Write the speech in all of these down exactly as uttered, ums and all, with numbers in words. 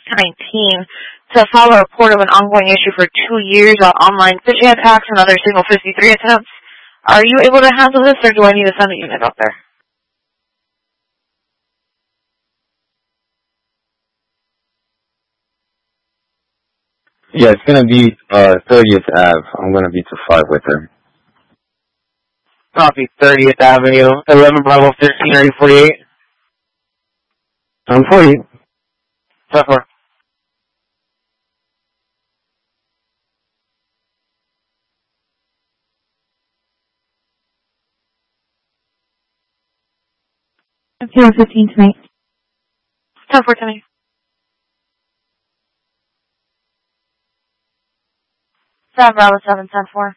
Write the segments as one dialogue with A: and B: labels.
A: nineteen to file a report of an ongoing issue for two years on online phishing attacks and other Signal fifty-three attempts. Are you able to handle this, or do I need to send a unit out there?
B: Yeah, it's going to be uh, thirtieth Avenue. I'm going to be to five with her.
C: Copy, thirtieth Avenue, eleven Bravo fifteen, are you forty-eight?
B: I'm forty.
C: ten four.
D: zero fifteen tonight.
A: ten four tonight. seven Bravo seven, ten four.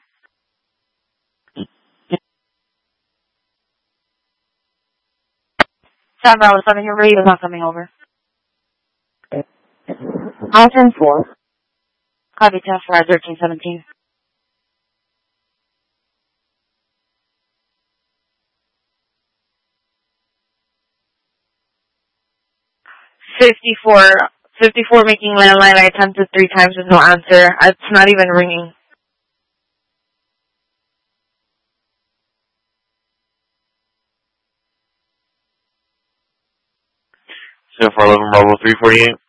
A: seven Bravo seven, your radio is not coming over.
D: I'll ten four.
A: Copy, ten four, thirteen seventeen. fifty-four, fifty-four making landline. I attempted three times with no answer. It's not even ringing.
C: seven four eleven Bravo three forty-eight.